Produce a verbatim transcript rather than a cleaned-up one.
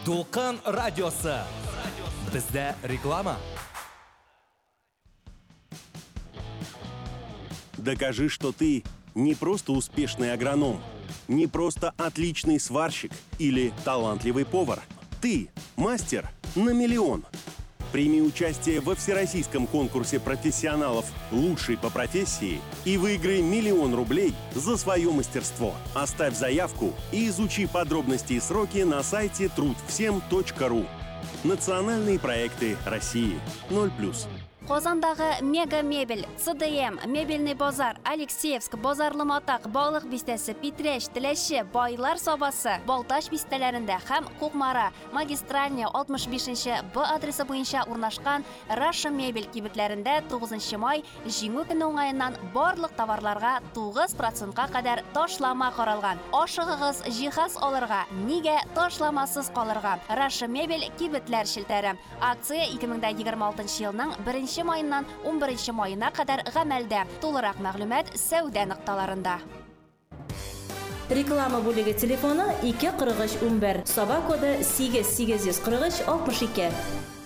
Толқын радиосы. Бізде реклама. Докажи, что ты не просто успешный агроном, не просто отличный сварщик или талантливый повар. Ты мастер на миллион. Прими участие во всероссийском конкурсе профессионалов «Лучший по профессии» и выиграй миллион рублей за свое мастерство. Оставь заявку и изучи подробности и сроки на сайте труд всем точка ру. Национальные проекты России. ноль плюс. Qozondagi Mega Mebel, C D M, Mebelniy bozor, Alekseyevsk, Bozorli-Motoq, Bog'liq bistasi, Pitresh, Tilashi, Boylar sobasi, Boltash bistalarida ham Qo'qmara, Magistralniy oltmish beshinchi B adresi bo'yicha o'rnashgan Russia Mebel kibitlarida to'qqizinchi may Jingu kuni o'ng'ayidan barliq tovarlarga to'qqiz protsentga qadar toshlama qaralgan. Oshig'ig'iz jihaz olirga, nega toshlamasiz qolirgan? Russia Mebel kibitlar shiltari. Aksiya ikki ming yigirma oltinchi yilning birinchi mayından o'n birinchi mayına kadar g'amalda. To'liq ma'lumot savdo nuqtalarida. Reklama bo'ligi telefoni ikki qirq uch o'n bir, Soba kodi sakkiz sakkiz yuz qirq uch oltmish ikki.